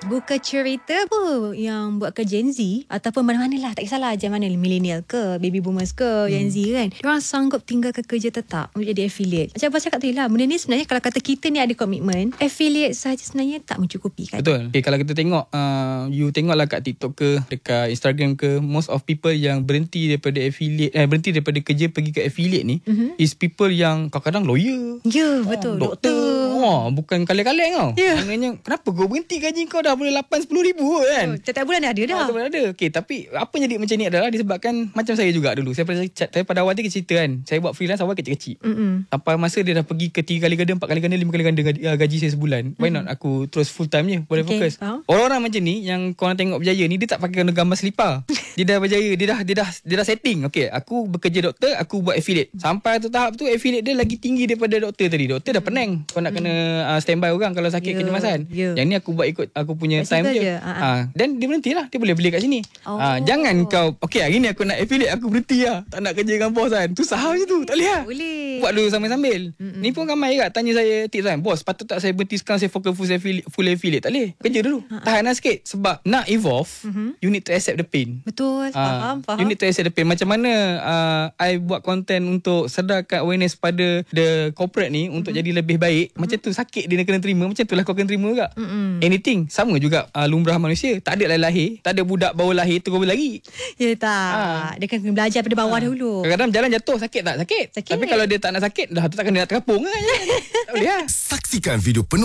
Buka cerita apa yang buat ke Gen Z ataupun mana-mana lah, tak kisahlah macam mana, millennial ke, baby boomers ke, Gen Z kan, diorang sanggup tinggalkan kerja tetap untuk jadi affiliate. Macam Abang cakap tadi lah, benda ni sebenarnya kalau kata kita ni ada komitmen, affiliate sahaja sebenarnya tak mencukupi kan. Betul. Kalau kita tengok you tengoklah kat TikTok ke, dekat Instagram ke, most of people yang berhenti daripada affiliate, berhenti daripada kerja pergi ke affiliate ni, is people yang kadang-kadang lawyer. Ya, betul. Doktor. Bukan kaleng-kaleng tau. Maknanya kenapa kau berhenti gaji kau dah boleh 8-10 ribu kan? Setiap bulan ada dah. Setiap bulan ada. Okay, tapi apa yang jadi macam ni adalah disebabkan macam saya juga dulu. Saya pada awal dia cerita kan, saya buat freelance awal kecil-kecil. Sampai masa dia dah pergi ke 3 kali ganda, 4 kali ganda, 5 kali ganda gaji saya sebulan. Why not aku terus full time je, boleh fokus. Orang-orang macam ni yang korang tengok berjaya ni, dia tak pakai gambar selipar. Dia dah berjaya, dia dah setting. Okay, aku bekerja doktor, aku buat affiliate. Sampai tu tahap tu affiliate dia lagi tinggi daripada doktor tadi. Doktor dah penang, kau nak kena standby orang kalau sakit kecemasan. Yang ni aku buat ikut aku punya time je. Dan dia berhenti lah, dia boleh beli kat sini. Jangan kau, okay hari ni aku nak affiliate, aku berhenti lah, tak nak kerja dengan bos kan. Tu saham je tu, tak boleh lah. Buat dulu sambil-sambil. Ni pun ramai kat tanya saya tips kan, bos patut tak saya berhenti sekarang, saya fokus full affiliate? Tak boleh, kerja dulu, tahan lah sikit. Sebab nak evolve, you need to accept the pain. Betul, faham. You need to accept the pain. Macam mana I buat content untuk sedarkan awareness pada the corporate ni untuk jadi lebih baik. Macam tu, sakit dia kena terima, macam tu lah kau kena terima juga. Anything sama juga, lumrah manusia. Tak ada lahir, tak ada budak baru lahir terus berlari. Ya tak, dia kan kena belajar pada bawah dahulu. Kadang-kadang jalan jatuh, sakit tak? Sakit. Tapi kalau dia tak nak sakit, dah tu takkan dia nak terapung kan. Tak boleh lah. Saksikan video penuh